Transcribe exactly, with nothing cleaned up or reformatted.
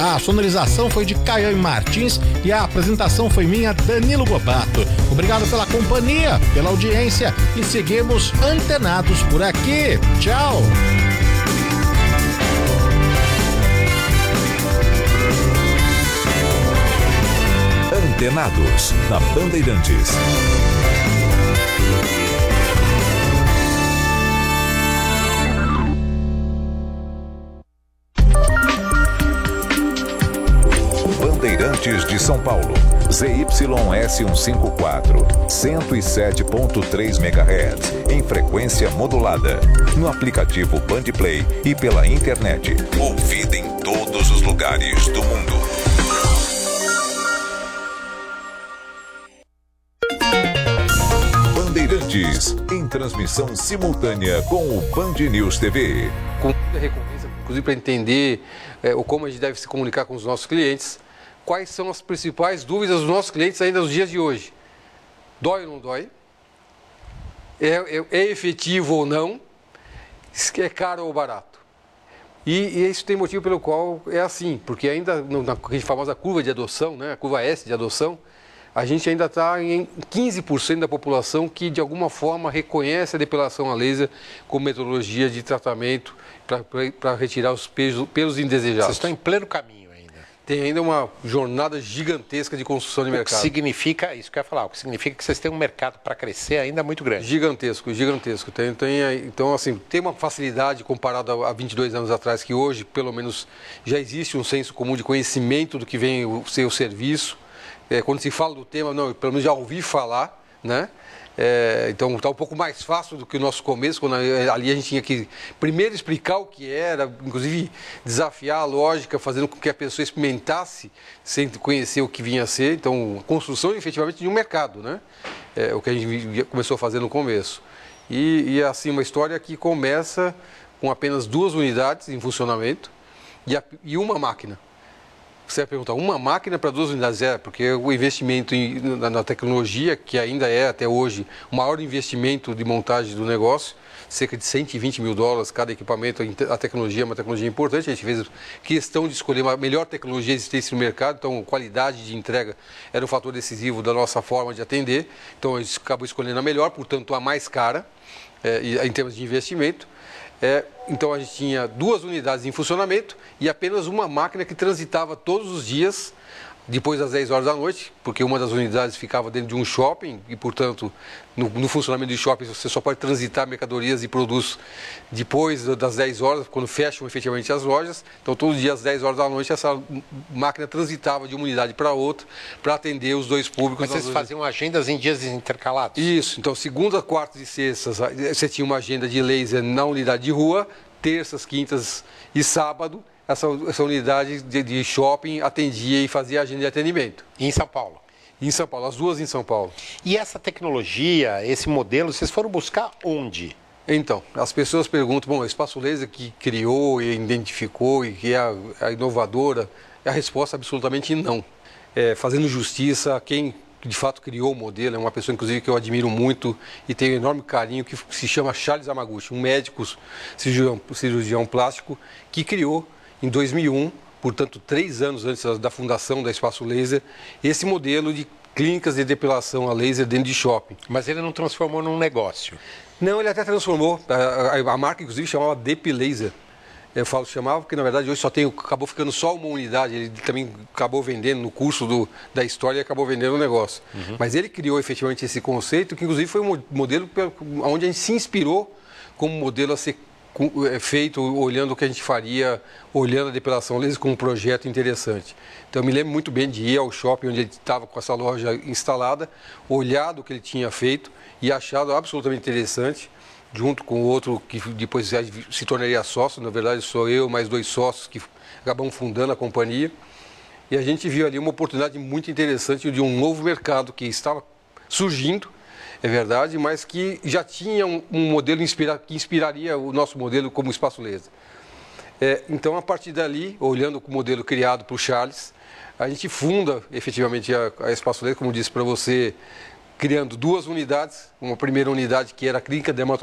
A sonorização foi de Caiane Martins e a apresentação foi minha, Danilo Gobato. Obrigado pela companhia, pela audiência e seguimos antenados por aqui. Tchau! Antenados, na Bandeirantes. Bandeirantes de São Paulo, Z Y S cento e cinquenta e quatro, cento e sete ponto três megahertz, em frequência modulada, no aplicativo Bandplay e pela internet. Ouvida em todos os lugares do mundo. Bandeirantes, em transmissão simultânea com o Band News T V. Com muita recorrência, inclusive para entender é, como a gente deve se comunicar com os nossos clientes, quais são as principais dúvidas dos nossos clientes ainda nos dias de hoje. Dói ou não dói? É, é, é efetivo ou não? É caro ou barato? E, e isso tem motivo pelo qual é assim, porque ainda na famosa curva de adoção, né, a curva S de adoção, a gente ainda está em quinze por cento da população que de alguma forma reconhece a depilação a laser como metodologia de tratamento para retirar os pelos, pelos indesejados. Vocês estão em pleno caminho ainda. Tem ainda uma jornada gigantesca de construção de mercado. O que significa, isso que eu ia falar, o que significa que vocês têm um mercado para crescer ainda muito grande. Gigantesco, gigantesco. Tem, tem, então, assim, tem uma facilidade comparada a vinte e dois anos atrás, que hoje, pelo menos, já existe um senso comum de conhecimento do que vem o ser o serviço. É, quando se fala do tema, não, pelo menos já ouvi falar, né? É, então está um pouco mais fácil do que o nosso começo, quando ali a gente tinha que primeiro explicar o que era, inclusive desafiar a lógica, fazendo com que a pessoa experimentasse sem conhecer o que vinha a ser. Então, construção efetivamente de um mercado, né? É o que a gente começou a fazer no começo. E, e assim, uma história que começa com apenas duas unidades em funcionamento e, a, e uma máquina. Você vai perguntar, uma máquina para duas unidades? É, porque o investimento em, na, na tecnologia, que ainda é até hoje o maior investimento de montagem do negócio, cerca de cento e vinte mil dólares cada equipamento, a tecnologia é uma tecnologia importante, a gente fez questão de escolher a melhor tecnologia existente no mercado, então qualidade de entrega era um fator decisivo da nossa forma de atender, então a gente acabou escolhendo a melhor, portanto a mais cara, é, em termos de investimento. É, então a gente tinha duas unidades em funcionamento e apenas uma máquina que transitava todos os dias, depois das dez horas da noite, porque uma das unidades ficava dentro de um shopping e, portanto, no, no funcionamento de shopping você só pode transitar mercadorias e produtos depois das dez horas, quando fecham efetivamente as lojas. Então, todo dia às dez horas da noite, essa máquina transitava de uma unidade para outra para atender os dois públicos. Mas vocês faziam agendas em dias intercalados? Isso. Então, segunda, quartas e sextas, você tinha uma agenda de laser na unidade de rua, terças, quintas e sábado. Essa, essa unidade de, de shopping atendia e fazia agenda de atendimento. E em São Paulo? Em São Paulo, as duas em São Paulo. E essa tecnologia, esse modelo, vocês foram buscar onde? Então, as pessoas perguntam, bom, o Espaço Laser que criou e identificou e que é a, a inovadora, a resposta é absolutamente não. É, fazendo justiça a quem de fato criou o modelo, é uma pessoa inclusive que eu admiro muito e tenho um enorme carinho, que se chama Charles Yamaguchi, um médico cirurgião, cirurgião plástico que criou em dois mil e um, portanto, três anos antes da fundação da Espaço Laser, esse modelo de clínicas de depilação a laser dentro de shopping. Mas ele não transformou num negócio? Não, ele até transformou. A, a, a marca, inclusive, chamava Depilaser. Eu falo chamava porque, na verdade, hoje só tem, acabou ficando só uma unidade. Ele também acabou vendendo no curso do, da história e acabou vendendo o negócio. Uhum. Mas ele criou efetivamente esse conceito, que inclusive foi um modelo onde a gente se inspirou como modelo a ser feito olhando o que a gente faria, olhando a depilação laser como um projeto interessante. Então eu me lembro muito bem de ir ao shopping onde ele estava com essa loja instalada, olhar o que ele tinha feito e achado absolutamente interessante, junto com outro que depois se tornaria sócio, na verdade sou eu, mais dois sócios que acabam fundando a companhia. E a gente viu ali uma oportunidade muito interessante de um novo mercado que estava surgindo, é verdade, mas que já tinha um, um modelo inspira, que inspiraria o nosso modelo como Espaço Laser. É, então, a partir dali, olhando o modelo criado por Charles, a gente funda efetivamente a, a Espaço Laser, como disse para você, criando duas unidades. Uma primeira unidade que era a clínica dermatológica,